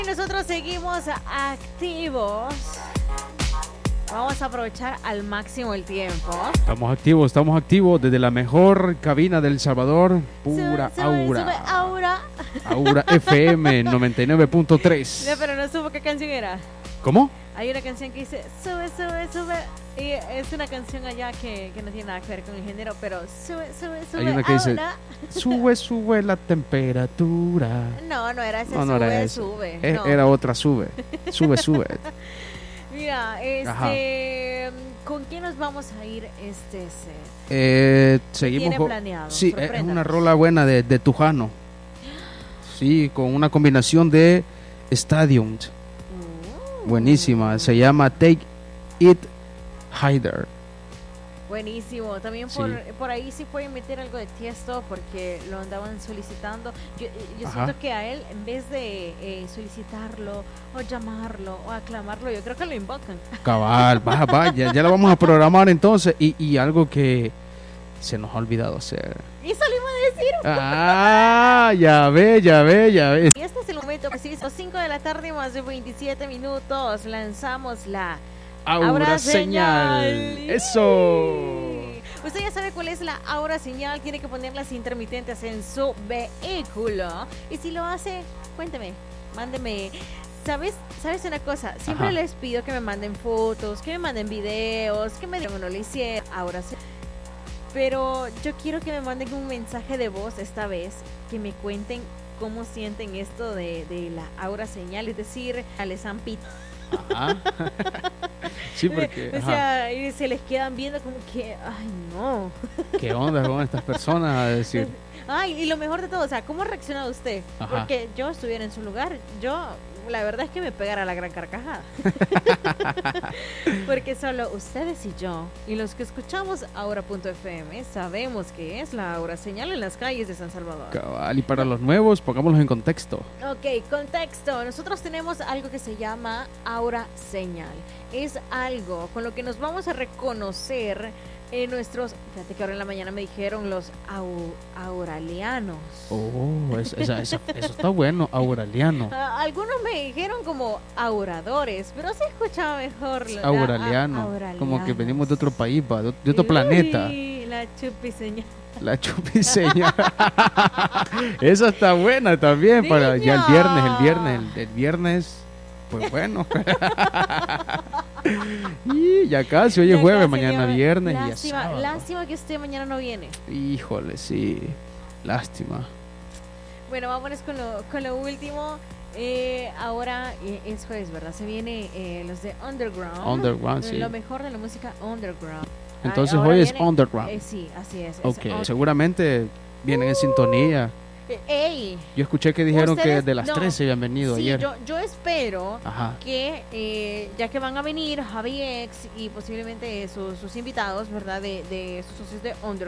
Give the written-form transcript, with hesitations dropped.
Nosotros seguimos activos. Vamos a aprovechar al máximo el tiempo. Estamos activos desde la mejor cabina del Salvador, pura Aura. Sube Aura. Aura FM 99.3. No, pero no supo qué canción era. ¿Cómo? Hay una canción que dice sube, sube, sube. Y es una canción allá que no tiene nada que ver con el género, pero sube, sube, sube. Hay una que dice sube la temperatura. No era ese, no sube, era ese. sube. No. Era otra, sube. Mira, ¿con quién nos vamos a ir este set? Seguimos ¿Tiene planeado? Sí, es una rola buena de Tujano. Sí, con una combinación de Stadium. Buenísima, se llama Take It Higher. Buenísimo, también por ahí sí pueden meter algo de Tiesto porque lo andaban solicitando. Yo siento que a él, en vez de solicitarlo o llamarlo o aclamarlo, yo creo que lo invocan. Cabal, ya lo vamos a programar entonces. Y algo que se nos ha olvidado hacer. Y eso le iba a decir. Ya ve. Y este es el momento preciso, 5 de la tarde más de 27 minutos, lanzamos la Aura Señal. Eso. Usted ya sabe cuál es la Aura Señal. Tiene que poner las intermitentes en su vehículo. Y si lo hace, cuénteme, mándeme. ¿Sabes una cosa? Siempre les pido que me manden fotos, que me manden videos, que me digan no lo hicieron. Ahora sí. Pero yo quiero que me manden un mensaje de voz esta vez, que me cuenten cómo sienten esto de la Aura Señal, es decir, les han pitado. Sí, porque o sea, se les quedan viendo como que, ay, no. ¿Qué onda con estas personas? A decir. Ay, y lo mejor de todo, o sea, ¿cómo ha reaccionado usted? Porque yo estuviera en su lugar, la verdad es que me pegara la gran carcajada. Porque solo ustedes y yo, y los que escuchamos Aura.fm, sabemos que es la Aura Señal en las calles de San Salvador. Cabal, y para los nuevos, pongámoslos en contexto. Ok, contexto. Nosotros tenemos algo que se llama Aura Señal. Es algo con lo que nos vamos a reconocer en nuestros, fíjate que ahora en la mañana me dijeron los auralianos. Oh, eso está bueno, auraliano. Algunos me dijeron como auradores, pero se escuchaba mejor. Auraliano, como que venimos de otro país, de otro planeta. La chupiseña. La chupiseña. Esa está buena también para ya el viernes. Pues bueno. Y ya casi, hoy es jueves, mañana viernes. Lástima que usted mañana no viene. Híjole, sí, lástima. Bueno, vámonos con lo último. Ahora es jueves, ¿verdad? Se viene los de Underground, sí. Lo mejor de la música Underground. Entonces hoy es Underground. Sí, así es. Ok, seguramente vienen en sintonía. Ey, yo escuché que dijeron que de las 3 se habían venido ayer. Yo espero que ya que van a venir Javi X y posiblemente sus invitados, ¿verdad? De sus socios de Underground.